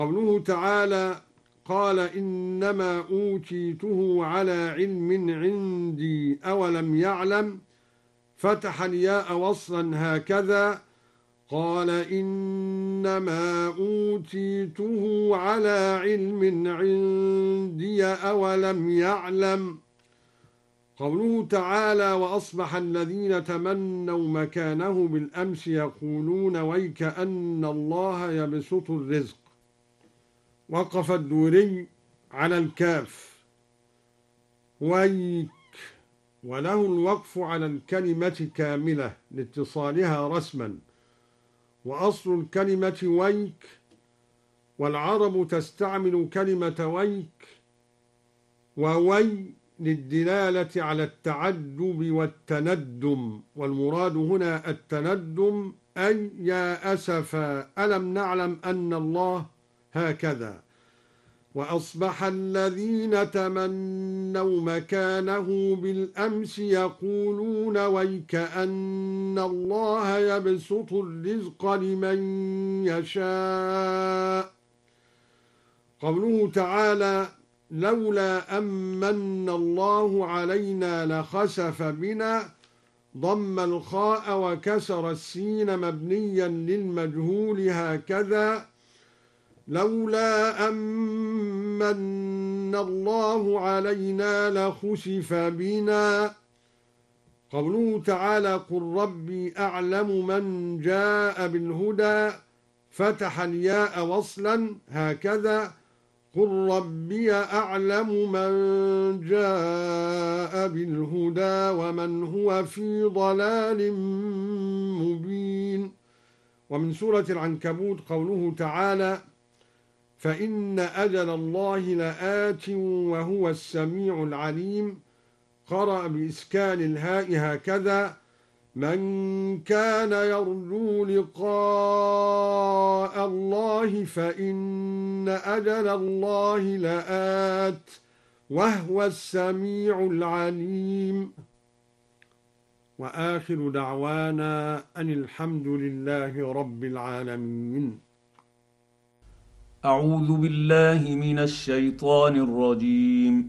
قوله تعالى قال إنما أوتيته على علم عندي أولم يعلم فتح الياء وصلا هكذا قال إنما أوتيته على علم عندي أولم يعلم. قوله تعالى وأصبح الذين تمنوا مكانه بالأمس يقولون ويك أن الله يبسط الرزق. وقف الدوري على الكاف ويك، وله الوقف على الكلمة كاملة لاتصالها رسما، وأصل الكلمة ويك، والعرب تستعمل كلمة ويك ووي للدلالة على التعدب والتندم، والمراد هنا التندم أي يا أسفا ألم نعلم أن الله هكذا. وأصبح الذين تمنوا مكانه بالأمس يقولون ويك أن الله يبسط الرزق لمن يشاء. قوله تعالى لولا أمن الله علينا لخسف بنا، ضم الخاء وكسر السين مبنيا للمجهول هكذا لولا أمن الله علينا لخسف بنا. قوله تعالى قل ربي أعلم من جاء بالهدى فتح الياء وصلا هكذا قل ربي أعلم من جاء بالهدى ومن هو في ضلال مبين. ومن سورة العنكبوت قوله تعالى فإن أجل الله لآت وهو السميع العليم، قرأ بإسكان الهاء هكذا من كان يرجو لقاء الله فإن أجل الله لآت وهو السميع العليم. وآخر دعوانا أن الحمد لله رب العالمين. أعوذ بالله من الشيطان الرجيم.